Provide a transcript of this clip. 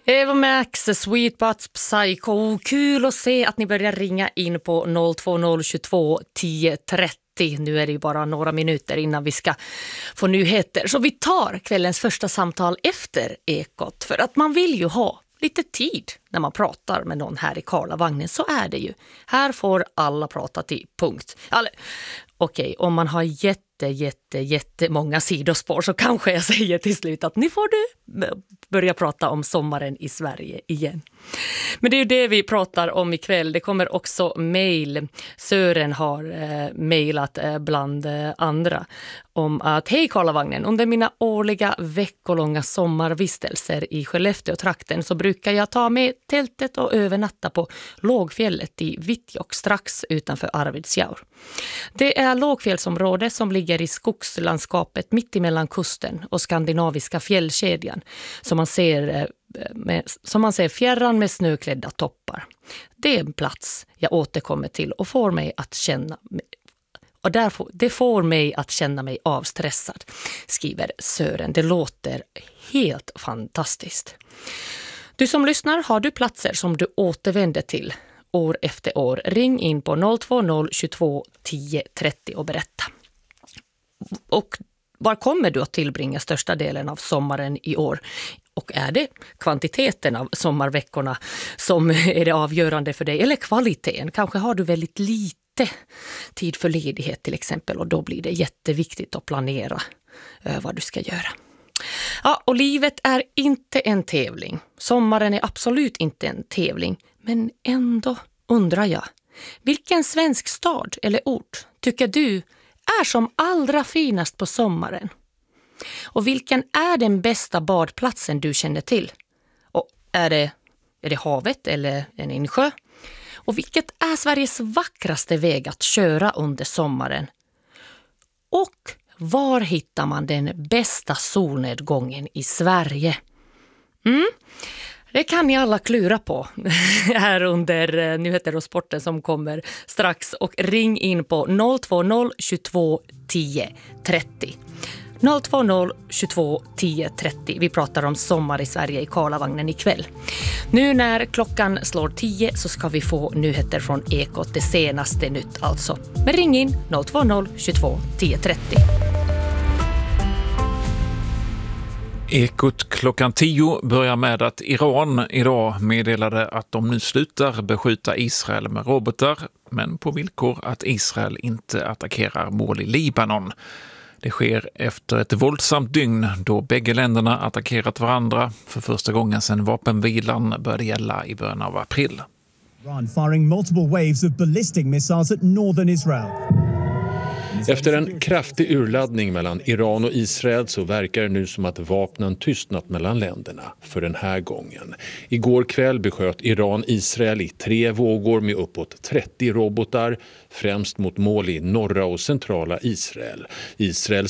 Eva Max, Sweet But Psycho. Kul att se att ni börjar ringa in på 02022 1030. Nu är det ju bara några minuter innan vi ska få nyheter. Så vi tar kvällens första samtal efter Ekot. För att man vill ju ha lite tid när man pratar med någon här i Karlavagnen. Så är det ju. Här får alla prata till punkt. Okej, om man har jättemånga sidospår så kanske jag säger till slut att nu får du börja prata om sommaren i Sverige igen. Men det är ju det vi pratar om ikväll. Det kommer också mejl. Sören har mejlat bland andra om att hej Karlavagnen, under mina årliga veckolånga sommarvistelser i Skellefteå-trakten så brukar jag ta med tältet och övernatta på lågfjället i Vittjok strax utanför Arvidsjaur. Det är lågfjällsområde som ligger i skogslandskapet mitt emellan kusten och skandinaviska fjällkedjan som man ser fjärran med snöklädda toppar. Det är en plats jag återkommer till och får mig att känna det får mig att känna mig avstressad, skriver Sören. Det låter helt fantastiskt. Du som lyssnar, har du platser som du återvänder till år efter år? Ring in på 020 22 10 30 och berätta. Och var kommer du att tillbringa största delen av sommaren i år? Och är det kvantiteten av sommarveckorna som är det avgörande för dig? Eller kvaliteten? Kanske har du väldigt lite tid för ledighet till exempel. Och då blir det jätteviktigt att planera vad du ska göra. Ja, och livet är inte en tävling. Sommaren är absolut inte en tävling. Men ändå undrar jag. Vilken svensk stad eller ort tycker du är som allra finast på sommaren? Och vilken är den bästa badplatsen du känner till? Och är det havet eller en insjö? Och vilket är Sveriges vackraste väg att köra under sommaren? Och var hittar man den bästa solnedgången i Sverige? Det kan ni alla klura på här under nyheter och sporten som kommer strax. Och ring in på 020 22 10 30. 020 22 10 30. Vi pratar om sommar i Sverige i Karlavagnen ikväll. Nu när klockan slår 10 så ska vi få nyheter från Ekot, det senaste nytt alltså. Men ring in 020 22 10 30. Ekot klockan 10 börjar med att Iran idag meddelade att de nu slutar beskjuta Israel med robotar, men på villkor att Israel inte attackerar mål i Libanon. Det sker efter ett våldsamt dygn då bägge länderna attackerat varandra för första gången sedan vapenvilan började gälla i början av april. Iran firing multiple waves of ballistic missiles at northern Israel. Efter en kraftig urladdning mellan Iran och Israel så verkar det nu som att vapnen tystnat mellan länderna för den här gången. Igår kväll besköt Iran Israel i 3 vågor med uppåt 30 robotar, främst mot mål i norra och centrala Israel. Israel